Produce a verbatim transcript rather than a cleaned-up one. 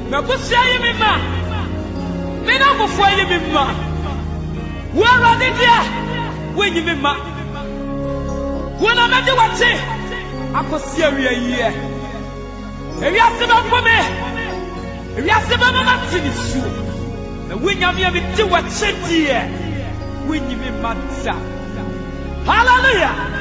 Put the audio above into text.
Me busia yi me ma. Me na bofo yi me ma. Wo awade dia. Wo yi me ma. Wo na me de wache. Akosi awie yi e. Ewi aseba po me. Ewi aseba mama tini su. Na wo nyame me de wache die. Wo yi me ma. Hallelujah.